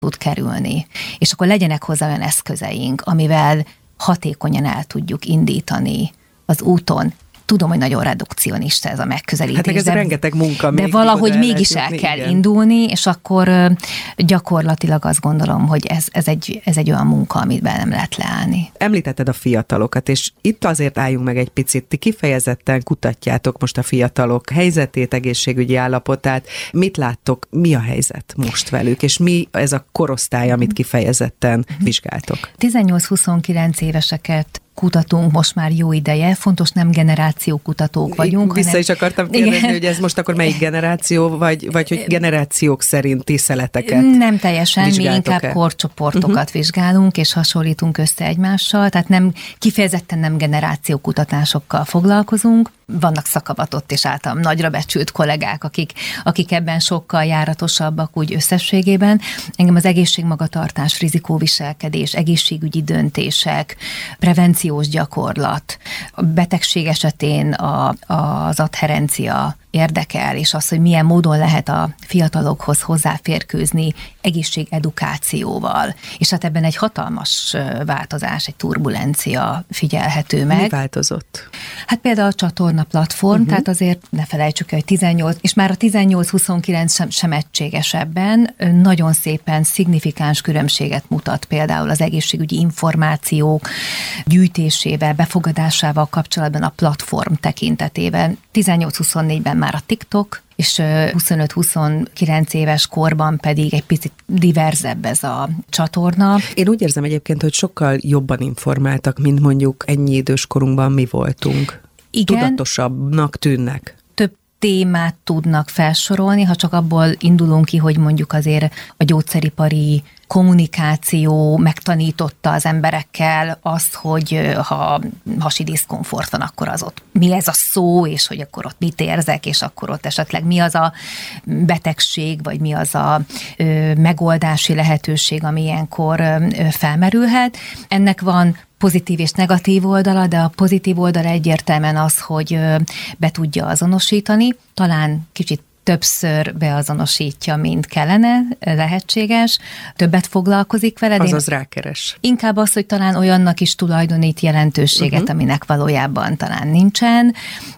tud kerülni. És akkor legyenek hozzá olyan eszközeink, amivel hatékonyan el tudjuk indítani az úton. Tudom, hogy nagyon redukcionista ez a megközelítés. Hát ez rengeteg munka. De valahogy mégis el kell indulni, és akkor gyakorlatilag azt gondolom, hogy ez egy olyan munka, amiben nem lehet leállni. Említetted a fiatalokat, és itt azért álljunk meg egy picit. Ti kifejezetten kutatjátok most a fiatalok helyzetét, egészségügyi állapotát. Mit láttok, mi a helyzet most velük, és mi ez a korosztály, amit kifejezetten vizsgáltok? 18-29 éveseket kutatunk most már jó ideje, fontos, nem generációkutatók vagyunk. Vissza is akartam kérdezni, hogy ez most akkor melyik generáció, vagy hogy generációk szerinti szeleteket nem teljesen, mi inkább korcsoportokat vizsgálunk, és hasonlítunk össze egymással, tehát kifejezetten nem generációkutatásokkal foglalkozunk. Vannak szakavatott és általam nagyra becsült kollégák, akik ebben sokkal járatosabbak úgy összességében. Engem az egészségmagatartás, rizikóviselkedés, egészségügyi döntések, prevenciós gyakorlat, a betegség esetén az adherencia érdekel, és az, hogy milyen módon lehet a fiatalokhoz hozzáférkőzni egészségedukációval. És hát ebben egy hatalmas változás, egy turbulencia figyelhető meg. Mi változott? Hát például a csatorna platform, tehát azért ne felejtsük el, hogy 18, és már a 18-29 sem egységesebben nagyon szépen szignifikáns különbséget mutat például az egészségügyi információk gyűjtésével, befogadásával kapcsolatban a platform tekintetében. 18-24-ben már a TikTok, és 25-29 éves korban pedig egy picit diverzebb ez a csatorna. Én úgy érzem egyébként, hogy sokkal jobban informáltak, mint mondjuk ennyi idős korunkban mi voltunk. Igen. Tudatosabbnak tűnnek. Több témát tudnak felsorolni, ha csak abból indulunk ki, hogy mondjuk azért a gyógyszeripari kommunikáció megtanította az emberekkel azt, hogy ha hasi diszkomfort van, akkor az ott mi ez a szó, és hogy akkor ott mit érzek, és akkor ott esetleg mi az a betegség, vagy mi az a megoldási lehetőség, ami ilyenkor felmerülhet. Ennek van pozitív és negatív oldala, de a pozitív oldala egyértelműen az, hogy be tudja azonosítani, talán kicsit többször beazonosítja, mint kellene, lehetséges, többet foglalkozik vele. Azaz rákeres. Inkább az, hogy talán olyannak is tulajdonít jelentőséget, aminek valójában talán nincsen,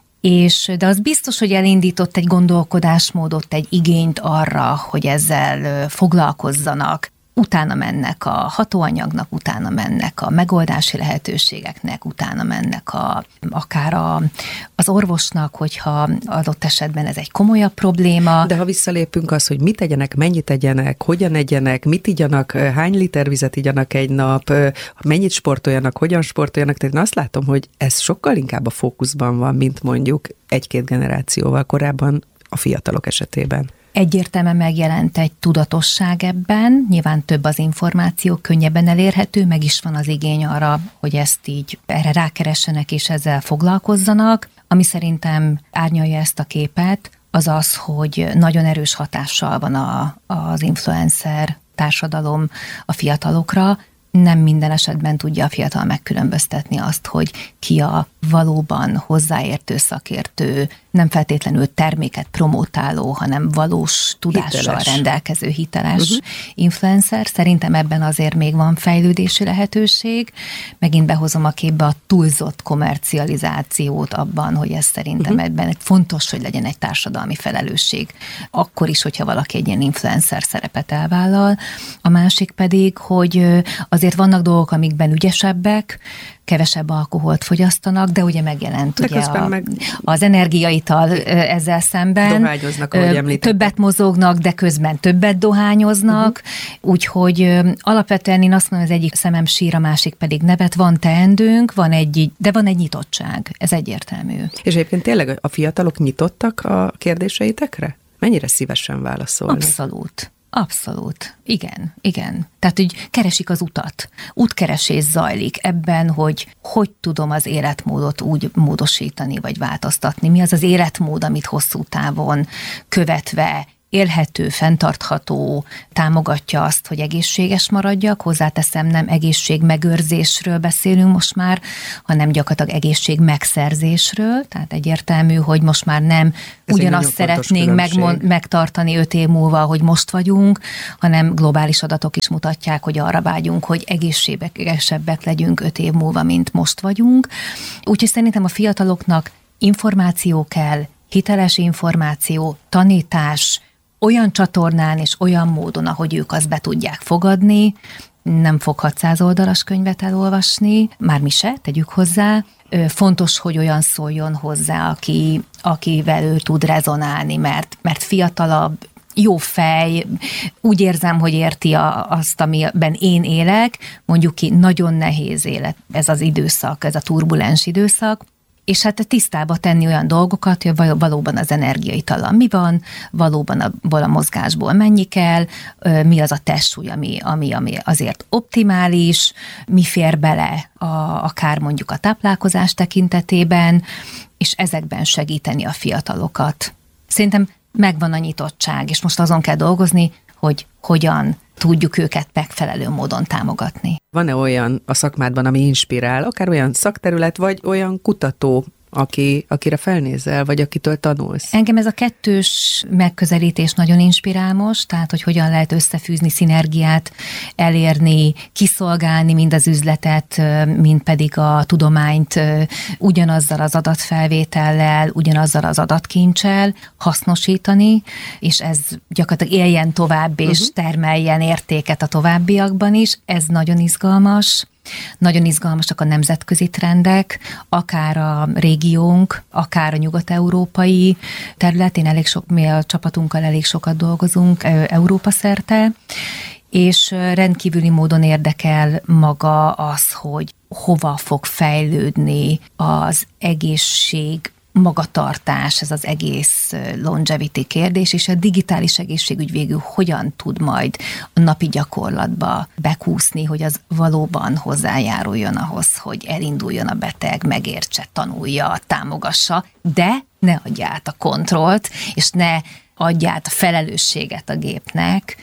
de az biztos, hogy elindított egy gondolkodásmódot, egy igényt arra, hogy ezzel foglalkozzanak. Utána mennek a hatóanyagnak, utána mennek a megoldási lehetőségeknek, utána mennek akár az orvosnak, hogyha adott esetben ez egy komolyabb probléma. De ha visszalépünk az, hogy mit tegyenek, mennyit tegyenek, hogyan egyenek, mit igyanak, hány liter vizet igyanak egy nap, mennyit sportoljanak, hogyan sportoljanak, tehát én azt látom, hogy ez sokkal inkább a fókuszban van, mint mondjuk egy-két generációval korábban a fiatalok esetében. Egyértelműen megjelent egy tudatosság ebben, nyilván több az információ, könnyebben elérhető, meg is van az igény arra, hogy ezt így erre rákeressenek és ezzel foglalkozzanak. Ami szerintem árnyalja ezt a képet, az az, hogy nagyon erős hatással van az influencer társadalom a fiatalokra. Nem minden esetben tudja a fiatal megkülönböztetni azt, hogy ki a valóban hozzáértő szakértő, nem feltétlenül terméket promotáló, hanem valós tudással rendelkező hiteles influencer. Szerintem ebben azért még van fejlődési lehetőség. Megint behozom a képbe a túlzott kommercializációt abban, hogy ez szerintem ebben fontos, hogy legyen egy társadalmi felelősség. Akkor is, hogyha valaki egy ilyen influencer szerepet elvállal. A másik pedig, hogy azért vannak dolgok, amikben ügyesebbek, kevesebb alkoholt fogyasztanak, de ugye megjelent ugye az energiaital ezzel szemben. Dohányoznak, ahogy említettem. Többet mozognak, de közben többet dohányoznak, úgyhogy alapvetően én azt mondom, az egyik szemem sír, a másik pedig nevet, van teendőnk, de van egy nyitottság, ez egyértelmű. És egyébként tényleg a fiatalok nyitottak a kérdéseitekre? Mennyire szívesen válaszolnak? Abszolút. Igen. Tehát, hogy keresik az utat. Útkeresés zajlik ebben, hogy tudom az életmódot úgy módosítani, vagy változtatni. Mi az az életmód, amit hosszú távon követve élhető, fenntartható, támogatja azt, hogy egészséges maradjak. Hozzáteszem, nem egészségmegőrzésről beszélünk most már, hanem gyakorlatilag egészségmegszerzésről. Tehát egyértelmű, hogy most már nem ugyanazt szeretnénk megtartani 5 év múlva, hogy most vagyunk, hanem globális adatok is mutatják, hogy arra vágyunk, hogy egészségesebbek legyünk 5 év múlva, mint most vagyunk. Úgyhogy szerintem a fiataloknak információ kell, hiteles információ, tanítás, olyan csatornán és olyan módon, ahogy ők azt be tudják fogadni, nem fog 600 oldalas könyvet elolvasni, már mi se, tegyük hozzá. Fontos, hogy olyan szóljon hozzá, akivel ő tud rezonálni, mert fiatalabb, jó fej, úgy érzem, hogy érti azt, amiben én élek, mondjuk ki, nagyon nehéz élet ez az időszak, ez a turbulens időszak, és hát tisztába tenni olyan dolgokat, hogy valóban az energiaitalan mi van, valóban abból a mozgásból mennyi kell, mi az a testsúly, ami azért optimális, mi fér bele akár mondjuk a táplálkozás tekintetében, és ezekben segíteni a fiatalokat. Szerintem megvan a nyitottság, és most azon kell dolgozni, hogy hogyan tudjuk őket megfelelő módon támogatni. Van-e olyan a szakmádban, ami inspirál, akár olyan szakterület, vagy olyan kutató, akire felnézel, vagy akitől tanulsz? Engem ez a kettős megközelítés nagyon inspirál most, tehát hogy hogyan lehet összefűzni, szinergiát elérni, kiszolgálni mind az üzletet, mind pedig a tudományt ugyanazzal az adatfelvétellel, ugyanazzal az adatkincsel hasznosítani, és ez gyakorlatilag éljen tovább, és termeljen értéket a továbbiakban is. Ez nagyon izgalmas. Nagyon izgalmasak a nemzetközi trendek, akár a régiónk, akár a nyugat-európai területén, mi a csapatunkkal elég sokat dolgozunk Európa szerte, és rendkívüli módon érdekel maga az, hogy hova fog fejlődni az egészség, magatartás, ez az egész longevity kérdés, és a digitális egészségügy végül hogyan tud majd a napi gyakorlatba bekúszni, hogy az valóban hozzájáruljon ahhoz, hogy elinduljon a beteg, megértse, tanulja, támogassa, de ne adja át a kontrollt, és ne adja át a felelősséget a gépnek,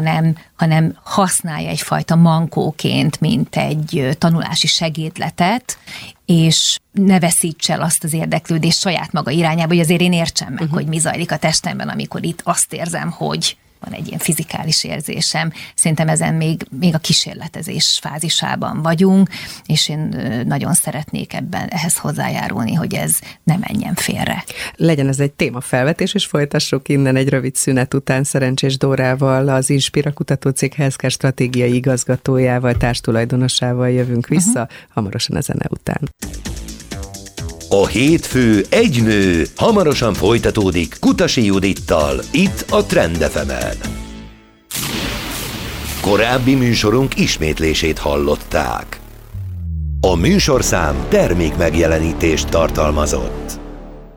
hanem használja egyfajta mankóként, mint egy tanulási segédletet, és ne veszíts el azt az érdeklődést saját maga irányába, hogy azért én értsem meg, hogy mi zajlik a testemben, amikor itt azt érzem, hogy van egy ilyen fizikális érzésem. Szerintem ezen még a kísérletezés fázisában vagyunk, és én nagyon szeretnék ehhez hozzájárulni, hogy ez ne menjen félre. Legyen ez egy témafelvetés, és folytassuk innen egy rövid szünet után Szerencsés Dórával, az Inspira Kutatócég Healthcare stratégiai igazgatójával, társtulajdonosával jövünk vissza, hamarosan a zene után. A hétfő egy nő hamarosan folytatódik Kutasi Judittal, itt a Trend FM-en. Korábbi műsorunk ismétlését hallották. A műsorszám termékmegjelenítést tartalmazott.